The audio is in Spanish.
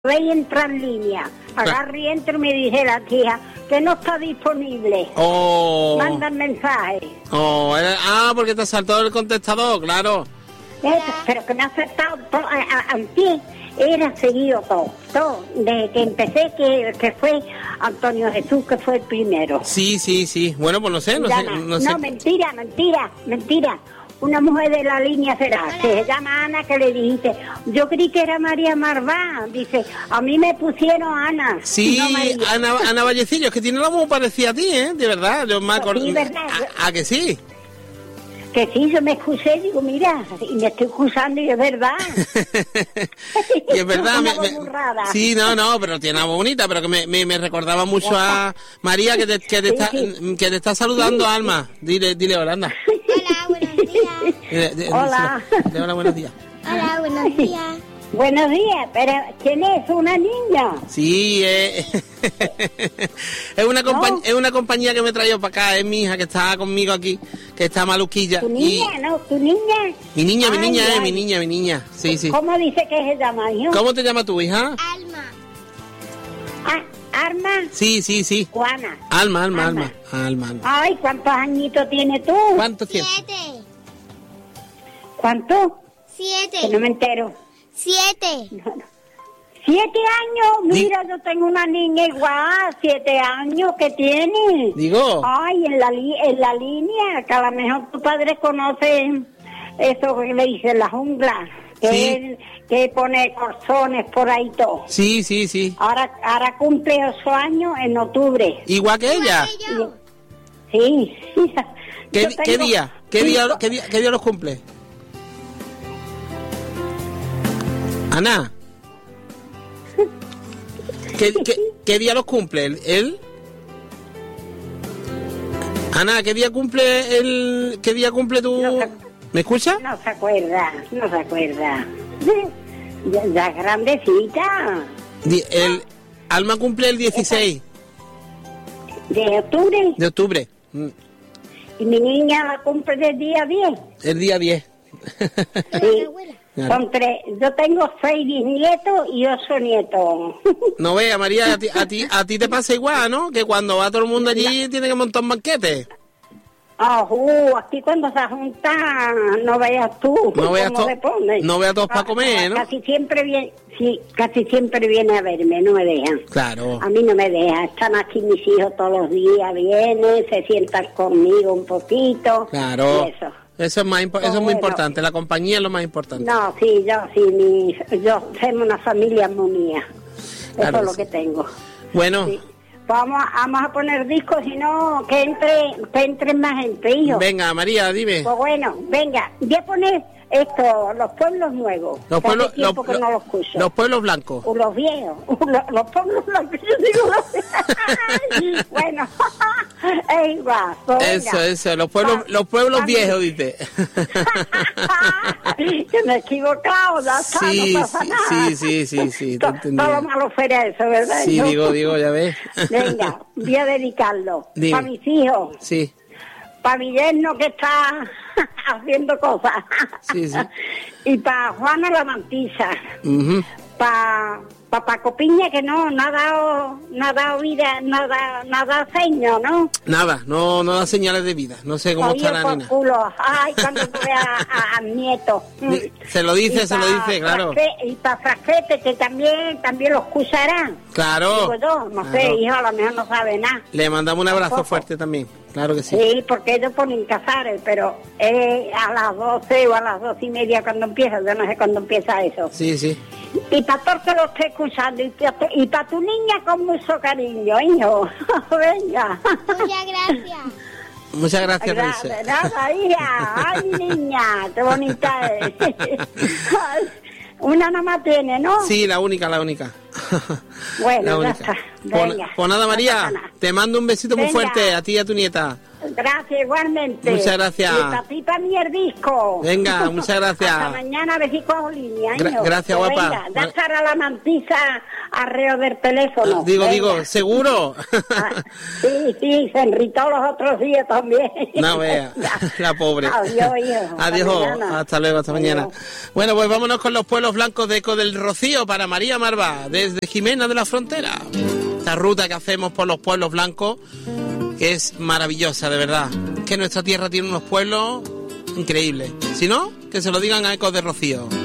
Voy a entrar en línea. Agarré y entro y me dice la tía que no está disponible. Oh. Manda el mensaje. Oh, porque te saltó el contestador, claro. Pero que me ha aceptado al pie. Era seguido todo. Desde que empecé, que fue Antonio Jesús, que fue el primero. Sí. Bueno, pues no sé. No, mentira. Una mujer de la línea será, que se llama Ana, que le dijiste, yo creí que era María Marvá, dice, a mí me pusieron Ana. Sí, no Ana Vallecillo, es que tiene la voz parecida a ti, de verdad, yo me acuerdo. Sí, ¿verdad? ¿A que sí? Que sí, yo me excusé, digo, mira, y me estoy excusando y es verdad. Y es verdad. Sí, no, pero tiene una voz bonita, pero que me recordaba mucho a María, que te está saludando, sí. Alma. Dile hola, anda. Hola, buenos días. Hola. Hola, buenos días. Hola, buenos días. Buenos días, pero ¿quién es? ¿Una niña? Sí, es una compañía que me trajo para acá, es mi hija que está conmigo aquí, que está maluquilla. ¿Tu niña, no? ¿Tu niña? Mi niña, sí. ¿Cómo dice que se llama, hijo? ¿Cómo te llama tu hija? Alma. ¿Alma? Sí. Juana. Alma. Ay, ¿cuántos añitos tienes tú? ¿Cuántos tienes? 7. ¿Cuánto? 7. Que no me entero. 7. 7 años, mira, yo tengo una niña igual, 7 años que tiene. Digo. Ay, en la línea, que a lo mejor tu padre conoce eso que le dicen la jungla, que pone corzones por ahí todo. Sí. Ahora cumple 8 años en octubre. ¿Igual que ella? Sí. ¿Qué día los cumple? Ana, ¿qué día los cumple él? Ana, ¿qué día cumple tu...? ¿Me escucha? No se acuerda. Ya es grandecita. Alma cumple el 16. ¿De octubre? De octubre. Y mi niña la cumple el día 10. El día 10. Sí. Son 3. Yo tengo 6 bisnietos y 8 nietos. No vea, María, a ti te pasa igual, ¿no? Que cuando va todo el mundo allí tiene que montar un banquete. Aquí cuando se junta, no veas tú cómo se pone. No veas todos para comer, ¿no? Casi siempre viene a verme, no me dejan. Claro. A mí no me dejan. Están aquí mis hijos todos los días, vienen, se sientan conmigo un poquito. Claro. Y eso. Eso es muy importante, la compañía es lo más importante. No, sí, yo somos una familia muy mía. Claro, eso es lo que tengo. Bueno. Sí. Vamos a poner discos, si no, que entre más gente, hijo. Venga, María, dime. Pues bueno, venga, voy a poner los pueblos nuevos. Los pueblos Los pueblos blancos. O los viejos. Los pueblos blancos, yo digo los bueno, igual. Pues eso, los pueblos viejos, dice. Que me he equivocado, ya está, no pasa nada. Sí, Todo lo malo fuera eso, ¿verdad? Sí, digo, ya ves. Venga, voy a dedicarlo para mis hijos. Sí. Para mi yerno que está haciendo cosas. Sí. Y para Juana la Mantisa. Para Paco Piña, que no ha dado vida, nada seño, ¿no? Nada, no da señales de vida. No sé cómo está la nena. Ay, cuando vea al nieto. Se lo dice, claro. Y para Frasquete, que también los escucharán. Claro. Digo yo, no sé, hijo, a lo mejor no sabe nada. Le mandamos un abrazo fuerte también. Claro que sí. Sí, porque ellos ponen Casares, pero a las 12 o a las 12:30 cuando empieza, yo no sé cuándo empieza eso. Sí. Y para todo que lo esté escuchando, y para tu niña con mucho cariño, hijo. Venga. Muchas gracias. Gracias. Nada, hija. Ay, niña, qué bonita es. Una nada más tiene, ¿no? Sí, la única. Bueno, ya está. Venga. Pues nada, María, te mando un besito muy fuerte a ti y a tu nieta. Gracias, igualmente. Muchas gracias. Y para ti, para mí el disco. Venga, muchas gracias. Hasta mañana, a ver si cojo línea. Gracias, guapa. Venga, da estar a la mantisa arreo del teléfono. Digo, ¿seguro? Sí, se enritó los otros días también. No vea, la pobre. Adiós, hijo. Adiós, hasta luego, hasta mañana. Bueno, pues vámonos con los pueblos blancos de Eco del Rocío para María Marvá, desde Jimena de la Frontera. Esta ruta que hacemos por los pueblos blancos, que es maravillosa, de verdad. Que nuestra tierra tiene unos pueblos increíbles. Si no, que se lo digan a Eco del Rocío.